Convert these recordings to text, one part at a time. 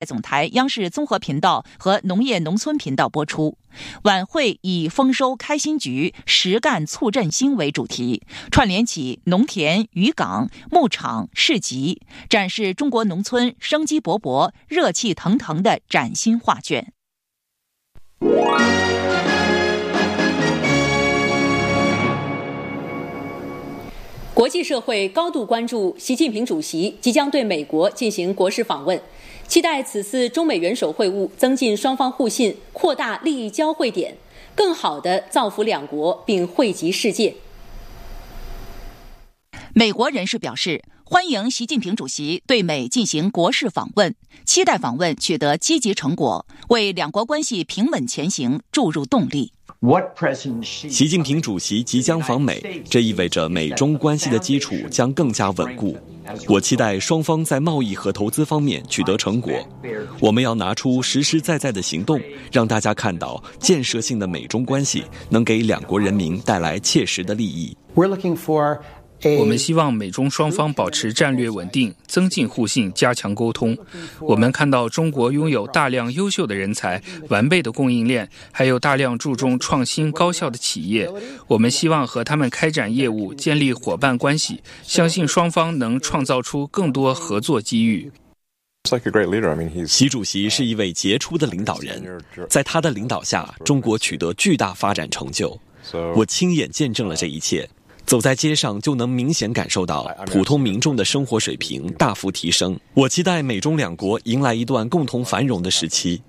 总台央视综合频道和农业农村频道播出。晚会以丰收开心局，实干促振兴为主题，串联起农田、渔港、牧场、市集，展示中国农村生机勃勃、热气腾腾的崭新画卷。 国际社会高度关注习近平主席即将对美国进行国事访问，期待此次中美元首会晤增进双方互信，扩大利益交汇点，更好地造福两国并惠及世界。 美国人士表示，欢迎习近平主席对美进行国事访问，期待访问取得积极成果，为两国关系平稳前行注入动力。 习近平主席即将访美，这意味着美中关系的基础将更加稳固。我期待双方在贸易和投资方面取得成果。我们要拿出实实在在的行动，让大家看到建设性的美中关系能给两国人民带来切实的利益。 我们希望美中双方保持战略稳定，增进互信，加强沟通。我们看到中国拥有大量优秀的人才、完备的供应链，还有大量注重创新高效的企业。我们希望和他们开展业务，建立伙伴关系，相信双方能创造出更多合作机遇。 习主席是一位杰出的领导人，在他的领导下，中国取得巨大发展成就。我亲眼见证了这一切。走在街上就能明显感受到普通民众的生活水平大幅提升。我期待美中两国迎来一段共同繁荣的时期。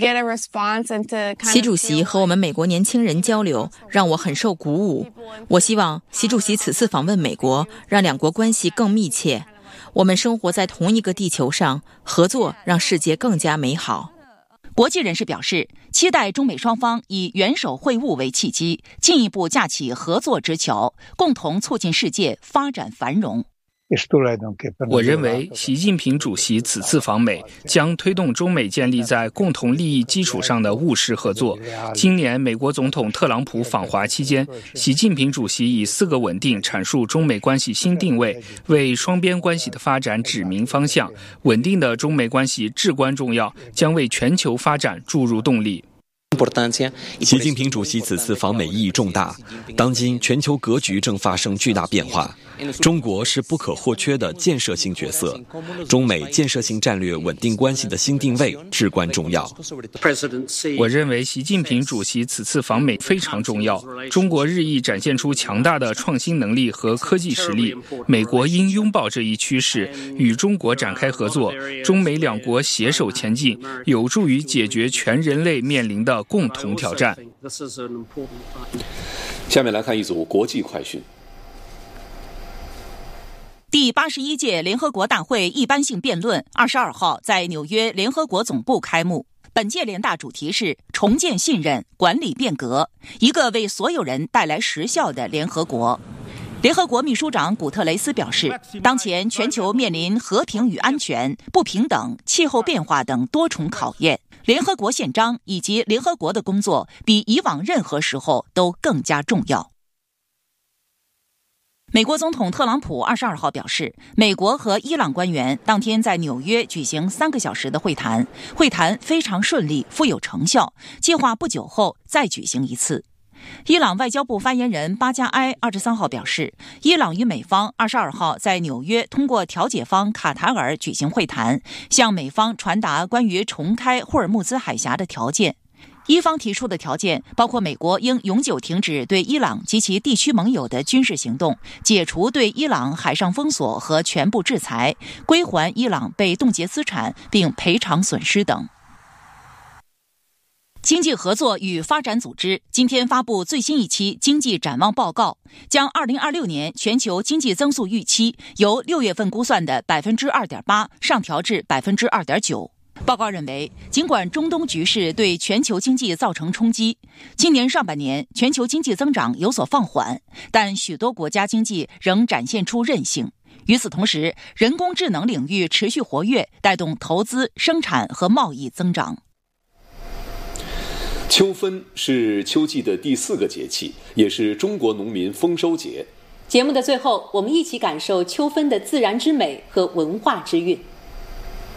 习主席和我们美国年轻人交流，让我很受鼓舞。我希望习主席此次访问美国，让两国关系更密切。我们生活在同一个地球上，合作让世界更加美好。 国际人士表示，期待中美双方以元首会晤为契机，进一步架起合作之桥，共同促进世界发展繁荣。 我认为习近平主席此次访美将推动中美建立在共同利益基础上的务实合作。今年美国总统特朗普访华期间，习近平主席以4个稳定阐述中美关系新定位，为双边关系的发展指明方向。稳定的中美关系至关重要，将为全球发展注入动力。 习近平主席此次访美意义重大，当今全球格局正发生巨大变化，中国是不可或缺的建设性角色，中美建设性战略稳定关系的新定位至关重要。 我认为习近平主席此次访美非常重要，中国日益展现出强大的创新能力和科技实力，美国应拥抱这一趋势，与中国展开合作，中美两国携手前进，有助于解决全人类面临的共同挑战。 下面来看一组国际快讯。 第81届联合国大会一般性辩论22号在纽约联合国总部开幕。本届联大主题是重建信任、管理变革，一个为所有人带来实效的联合国。联合国秘书长古特雷斯表示，当前全球面临和平与安全、不平等、气候变化等多重考验，联合国宪章以及联合国的工作比以往任何时候都更加重要。美国总统特朗普22号表示，美国和伊朗官员当天在纽约举行3个小时的会谈，会谈非常顺利，富有成效，计划不久后再举行一次。伊朗外交部发言人巴加埃23号表示，伊朗与美方22号在纽约通过调解方卡塔尔举行会谈，向美方传达关于重开霍尔木兹海峡的条件。伊方提出的条件包括美国应永久停止对伊朗及其地区盟友的军事行动，解除对伊朗海上封锁和全部制裁，归还伊朗被冻结资产并赔偿损失等。经济合作与发展组织今天发布最新一期经济展望报告，将2026年全球经济增速预期由6月份估算的 2.8% 上调至 2.9%。报告认为，尽管中东局势对全球经济造成冲击，今年上半年全球经济增长有所放缓，但许多国家经济仍展现出韧性。与此同时，人工智能领域持续活跃，带动投资、生产和贸易增长。 秋分是秋季的第4个节气，也是中国农民丰收节。 节目的最后，我们一起感受秋分的自然之美和文化之韵。